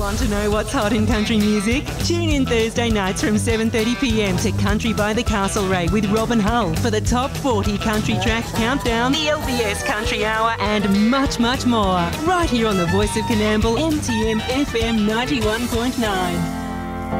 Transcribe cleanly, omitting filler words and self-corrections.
Want to know what's hot in country music? Tune in Thursday nights from 7:30pm to Country by the Castlereagh with Robin Hull for the top 40 country track countdown, the LBS Country Hour, and much, much more. Right here on the Voice of Coonamble, MTM FM 91.9.